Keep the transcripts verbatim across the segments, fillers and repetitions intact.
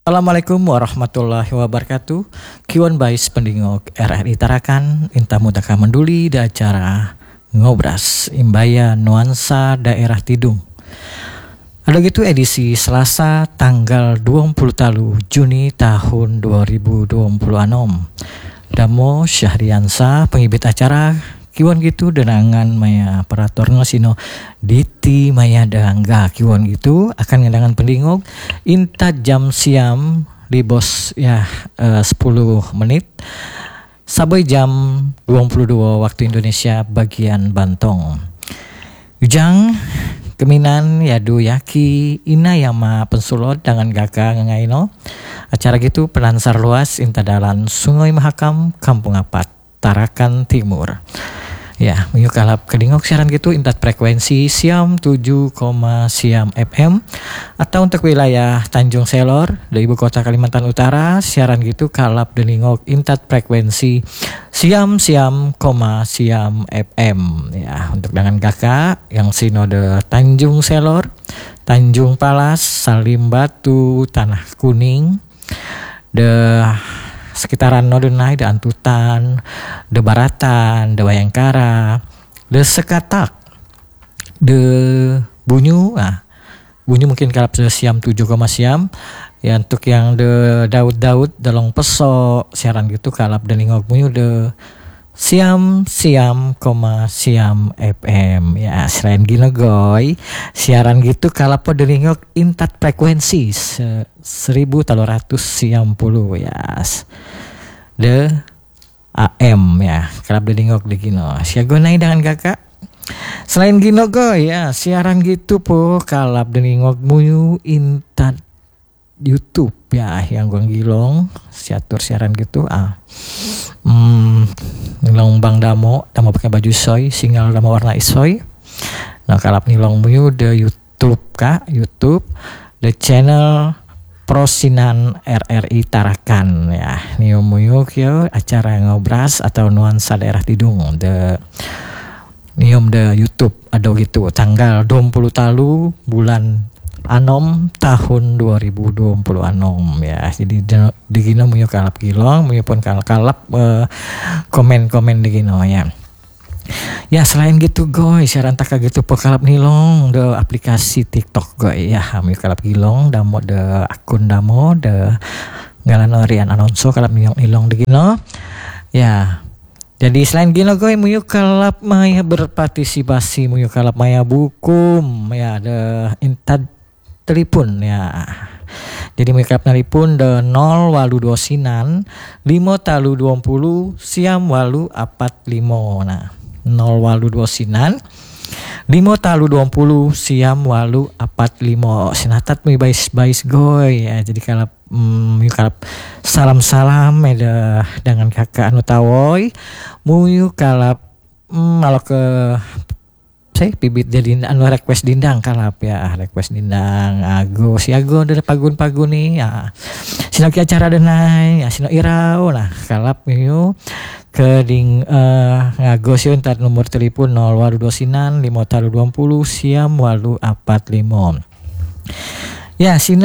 Assalamualaikum warahmatullahi wabarakatuh. Kiwan Bais pendingok R R I Tarakan Inta Mutaka Menduli da acara Ngobras Imbaya Nuansa Daerah Tidung. Ada gitu edisi Selasa tanggal dua puluh talu Juni tahun dua ribu dua puluh enam. Damo Syahriansa pengibit acara kiwan gitu denangan maya operator sino Diti maya dangga kiwan gitu akan ngedangan pendingok inta jam siam di bos ya eh, sepuluh menit sampai jam dua puluh dua waktu Indonesia bagian Bantong. Ujang keminan yadu yaki ina yama pensulot dengan gaka ngangaino acara gitu pelansar luas inta dalan Sungai Mahakam Kampung Apat Tarakan Timur. Ya, minggu kalap kedingok siaran gitu intat frekuensi siam tujuh, siam F M atau untuk wilayah Tanjung Selor di ibu kota Kalimantan Utara siaran gitu kalap deningok intat frekuensi siam siam, siam F M ya untuk dengan kakak yang sinode Tanjung Selor, Tanjung Palas, Salim Batu, Tanah Kuning, de sekitaran Nodenai, de Antutan, de Baratan, de Bayangkara, de Sekatak, de Bunyu, ah Bunyu mungkin kalap siam tujuh, siam. Ya untuk yang de Daud-Daud, de Long Peso, siaran gitu kalap de Ningok Bunyu de siam siam, siam F M ya selain gino goy siaran gitu kalap de Ningok intat frekuensi se, seribu telur ratus siam puluh ya de A M ya kalap de Ningok de gino siagonai dengan kakak selain gino goy ya siaran gitu po kalap de Ningok muyu intat YouTube ya yang gua gilong siatur siaran gitu ah hmm, nilong bang damo damo pakai baju soy singal damo warna isoy nah kalap nilong muyu de YouTube kak YouTube the channel Prosinan R R I Tarakan ya niu muyu kyo acara ngobras atau nuansa daerah Tidung de nium de YouTube ada gitu tanggal dua puluh talu bulan anom tahun dua ribu dua puluh anom ya jadi di gino muyo kalap gilong muyo pun kalap kalap uh, komen-komen di gino ya ya selain gitu goy siaran taka gitu po kalap nilong de aplikasi TikTok goy ya muyo kalap gilong damo de akun damo de ngalan Rian Anonso kalap nilong nilong di gino ya jadi selain gino goy muyo kalap maya berpartisipasi muyo kalap maya bukum ya de intad telepon ya jadi mikap telepon de nol walu dua sinan lima talu dua puluh siam walu apat limo nah nol walu dua sinan lima talu dua puluh siam walu apat limo sinatat mi bais bais goy ya jadi kalap mm, kalap salam salam ada dengan kakak anu tawoy muyu kalap mm, kalau ke saya bibit jadi anu request dindang kalap ya request dindang ago si ago dari pagun-pagun nih ya sino ki acara denai ya sino irau lah kalap miu ke ding uh, ngago sih entar nomor telepon nol walu dua sinan lima talu dua puluh siam walu apat limo ya sino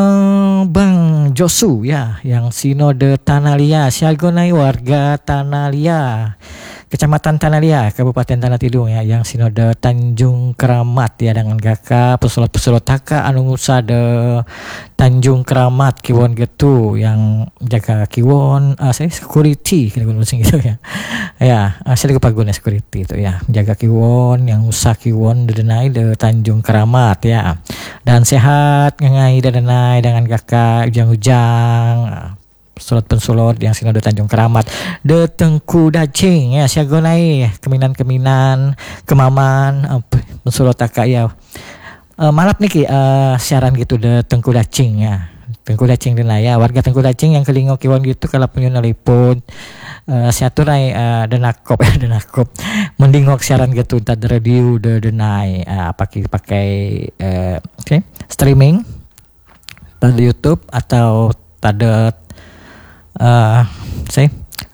Bang Josu ya yang sino de Tanalia siagonai warga Tanalia Kecamatan Tanalia, Kabupaten Tanah Tidung ya, yang sinode Tanjung Keramat ya dengan kakak pesulot-pesulot taka anu ngusa de Tanjung Keramat kiwon gitu yang jaga kiwon uh, saya security kiwon gitu ya. Ya, uh, saya kepagun security itu ya, jaga kiwon yang usah kiwon de denai de Tanjung Keramat ya. Dan sehat ngengai de denai dengan kakak ujang-ujang uh, Sulot pensulot yang sinode Tanjung Keramat de Tengku Dacing ya siagonai keminan-keminan kemaman uh, pensulot taka ya uh, malap niki uh, siaran gitu de Tengku Dacing ya Tengku Dacing dena ya warga Tengku Dacing yang kelingok kiwan gitu kalau punya nelpon uh, siaturai uh, denakop ya denakop mendingok siaran gitu tad radio de denai uh, pakai pakai uh, okay, streaming pada YouTube atau tada Uh, saya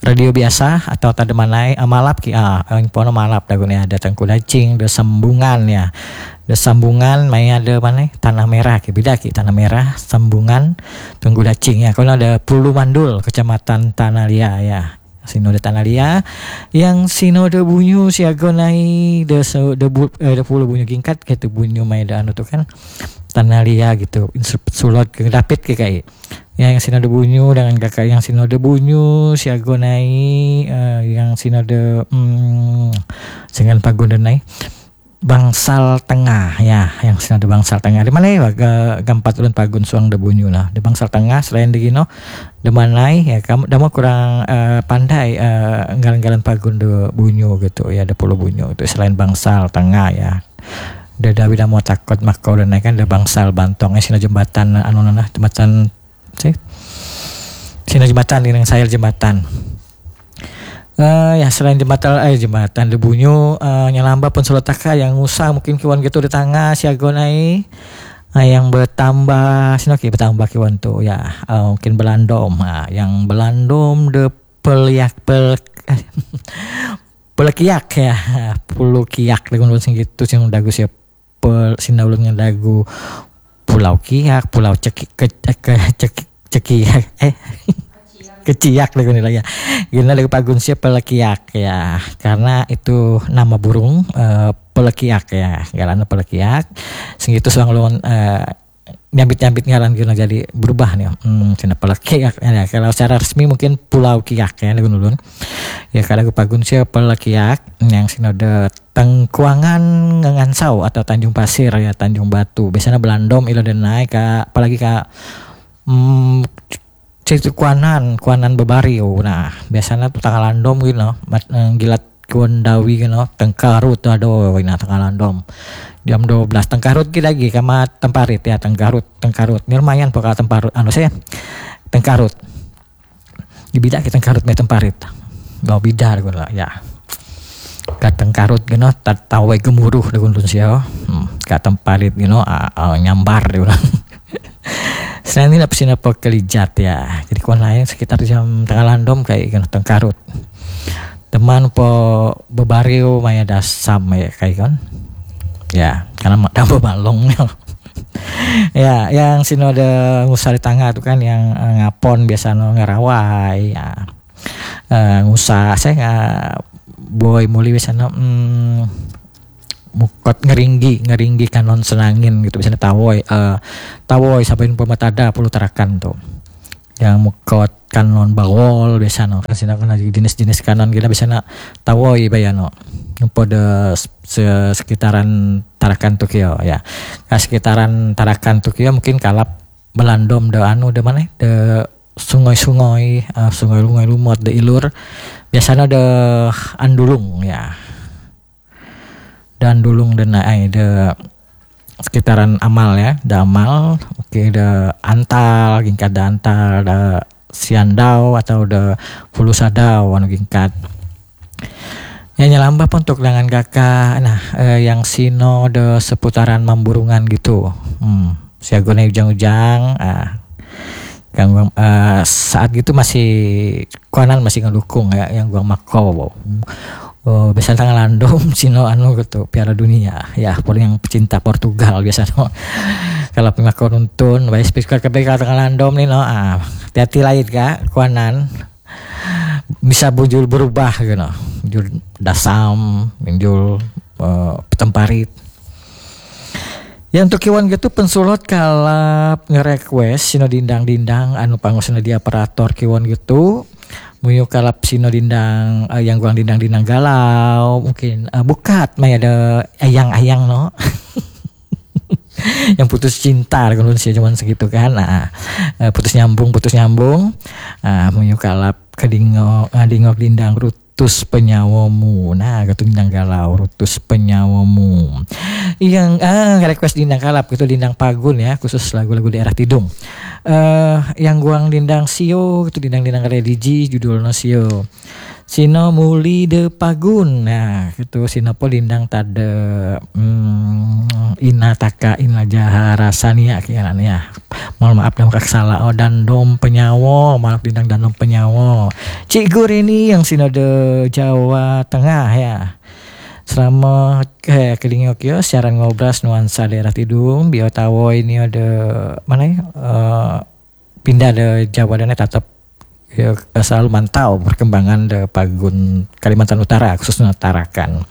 radio biasa atau tade manai uh, malap ki ah uh, pono malap dagune ada tengku dacing de sambungan ya. De sambungan mai ada mana tanah merah ki beda ki tanah merah sambungan tengku dacing ya. Kalau ada Pulu Mandul kecamatan Tanalia ya. Sinode Tanalia yang sinode bunyu siaga nai de de, eh, de Pulau Bunyu Gingkat gitu bunyu mai da anu tuh kan Tanalia gitu sulot ke dapit ke kai yang sinode bunyu dengan kakak yang sinode bunyu siaga nai uh, yang sinode hmm, dengan pagodan nai Bangsal Tengah ya, yang sinode Bangsal Tengah di mana ya gampat ulun pagun suang de bunyu nah di Bangsal Tengah selain di gino de manai ya kamu dama kurang uh, pandai uh, ngalan-ngalan pagun de bunyu gitu ya de Pulau Bunyu itu selain Bangsal Tengah ya de dawi damo takut makau dan kan de Bangsal Bantong eh sina jembatan anu nah jembatan sih sina jembatan yang sayal jembatan. Uh, ya selain jembatan eh jembatan de bunyu uh, nyalamba pun solotaka yang usah mungkin kiwan gitu di tangga siagonai uh, yang bertambah sino ki bertambah kiwan tuh ya uh, mungkin belandom uh, yang belandom de peliak pel pelekiak ya puluh kiak lagu sing gitu sing dagu sia pel sinaulungnya dagu pulau kiak pulau cekik ke, ke cekik cekiak eh keciak lagu nila ya gina lagu pagun siap pelekiak ya karena itu nama burung uh, pelekiak ya galana pelekiak sing itu suang ulun uh, nyambit-nyambit ngaran gina jadi berubah nih hmm, cina pelekiak ya kalau secara resmi mungkin Pulau Kiak ya lagu ulun ya kalau lagu pagun siap pelekiak yang sinode Tengkuangan Ngangansau atau Tanjung Pasir ya Tanjung Batu biasanya belandom ilo dan naik ka apalagi ka hmm, itu kuanan kuanan bebario nah biasanya tuh tanggal landom gitu no gilat kuan dawi gitu no tengkarut tuh aduh nah tanggal landom jam dua belas tengkarut kita lagi kama temparit ya tengkarut tengkarut ini lumayan pokoknya temparut anu saya tengkarut di bida kita tengkarut me temparit gak bidar gue lah ya kat tengkarut gitu no tawai gemuruh dengan tunsia hmm, kat temparit gitu no uh, uh, nyambar gitu selain ini lapsin apa kelijat ya jadi kuan lain sekitar jam tengah landom kayak kan tengkarut teman po bebario maya dasam ya kayak kan ya karena tambah balong ya yang sinode ngusah di tangga tuh kan yang uh, ngapon biasa no ngarawai ya uh, ngusah saya nggak boy muli biasa no hmm, mukot ngeringgi ngeringgi kanon senangin gitu biasanya tawoy uh, tawoy sampai pematada puluh tarakan tuh yang mukot kanon bawol biasa no kan sina kan jenis-jenis kanon kita biasanya tawoy bayano pada sekitaran tarakan tuh kio ya nah, sekitaran tarakan tuh kio mungkin kalap belandom de anu de mana de sungai-sungai uh, sungai-sungai lumut de ilur biasanya de andulung ya dan dulung dan ai de sekitaran amal ya da amal oke okay, da antal gingkat da antal da siandau atau da pulu sadau anu gingkat ya nyalamba pun untuk dengan kakak nah eh, yang sino de seputaran Mamburungan gitu hmm siagone ujang-ujang ah Kang uh, saat gitu masih kanan masih ngedukung ya yang gua makau oh, biasa tanggal landom sino anu gitu Piala Dunia ya paling yang pecinta Portugal biasa no kalau pengakau nonton baik speaker ketika tanggal landom nih no ah hati-hati lain kak kuanan bisa bujul berubah gitu no bujul dasam bujul uh, petemparit ya untuk kiwan gitu pensulot kalap nge-request sino dindang-dindang anu pangusna di operator kiwan gitu muyu kalap sino dindang uh, yang guang dindang-dindang galau mungkin uh, bukat mah ada ayang-ayang no yang putus cinta kan sih cuman segitu kan nah uh, putus nyambung putus nyambung uh, muyu kalap kedingok uh, dingok dindang rutus penyawamu nah gitu dindang galau rutus penyawamu yang ah request dindang kalap gitu dindang pagun ya khusus lagu-lagu daerah Tidung uh, yang guang dindang sio itu dindang-dindang religi judulnya sio sino muli de pagun nah gitu sino po dindang tade hmm, ina taka ina jahara sania kianan ya Mohon maaf dan salah. Oh, dandom penyawo, maaf dindang dandom penyawo. Cikur ini yang sinode Jawa Tengah ya. Selama kayak kelingok yo siaran ngobras nuansa daerah Tidung, bio tawo ini ada mana ya? Uh, pindah de Jawa dan tetap ya, selalu mantau perkembangan de Pagun Kalimantan Utara khususnya Tarakan.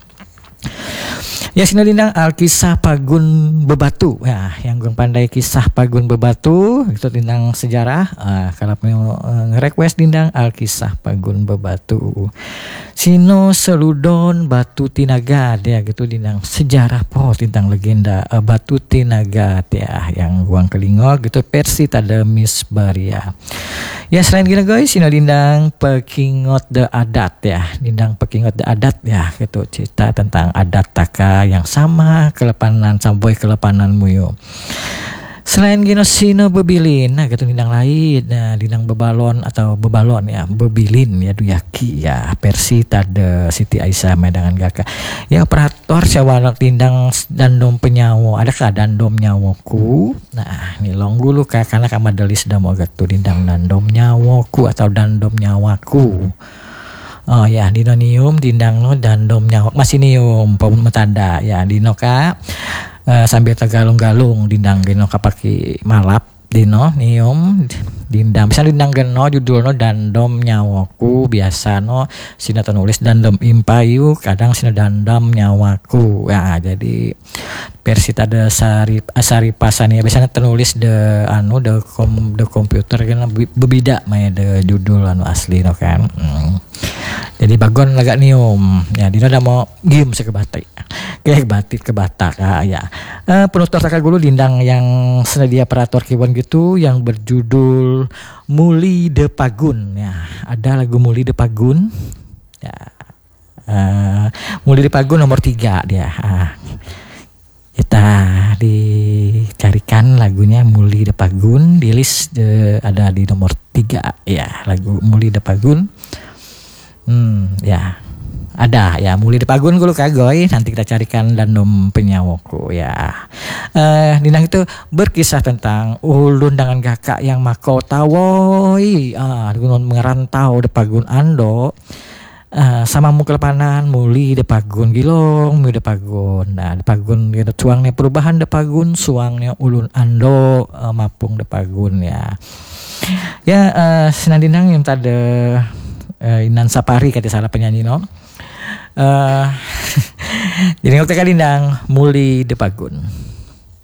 Ya sini dindang Alkisah Pagun Bebatu ya, yang gue pandai kisah Pagun Bebatu itu dindang sejarah. Ah, kalau mau uh, nge-request dindang Alkisah Pagun Bebatu. Sino Seludon Batu Tinaga ya gitu dindang sejarah po tentang legenda uh, Batu Tinaga ya yang guang kelingok gitu versi tada Miss Baria. Ya selain gitu guys, sino dindang Pekingot the Adat ya, dindang Pekingot the Adat ya gitu cerita tentang adat taka yang sama kelepanan sampai kelepanan muyo. Selain gino sino bebilin, nah gitu dindang lain, nah dindang bebalon atau bebalon ya, bebilin ya duyaki ya versi tada Siti Aisyah Medangan Gaka. Ya operator syawanak dindang dandom penyawo, ada ka dandom nyawoku. Nah ini long dulu ka karena kamadelis dah mau gitu dindang dandom nyawoku atau dandom nyawaku. Oh ya dino nium dindang no dandom nyawak masih nium pamun metanda ya dino ka uh, sambil tegalung-galung dindang dino ka paki malap dino nium dindang bisa dindang geno judul no dandom nyawaku biasa no sina nulis dandom impayu kadang sina dandom nyawaku ya jadi versi tada sari asari pasan ya biasanya ternulis de anu de kom de komputer kan berbeda maya de judul anu asli no kan. Hmm. Jadi bagon agak nium ya dino udah mau game sekebatik kayak batik ke batak ah, ya uh, penutur taka gulu dindang yang sedia operator kiwan gitu yang berjudul Muli de Pagun ya ada lagu Muli de Pagun ya uh, Muli de Pagun nomor tiga dia ah. Kita dicarikan lagunya Muli de Pagun di list de, ada di nomor tiga ya lagu Muli de Pagun. Hmm, ya ada ya Muli de Pagun gue kagoy nanti kita carikan dandom penyawoku ya. Eh dindang itu berkisah tentang ulun dengan kakak yang makau tawoi ah gunung mengerantau de Pagun ando. Uh, sama mu kelepanan Muli de Pagun gilong mu de Pagun nah de Pagun gitu suangnya perubahan de Pagun suangnya ulun ando uh, mapung de Pagun ya ya uh, sinandinang yang tade uh, Inan Sapari kata salah penyanyi no uh, jadi waktu kadindang Muli de Pagun.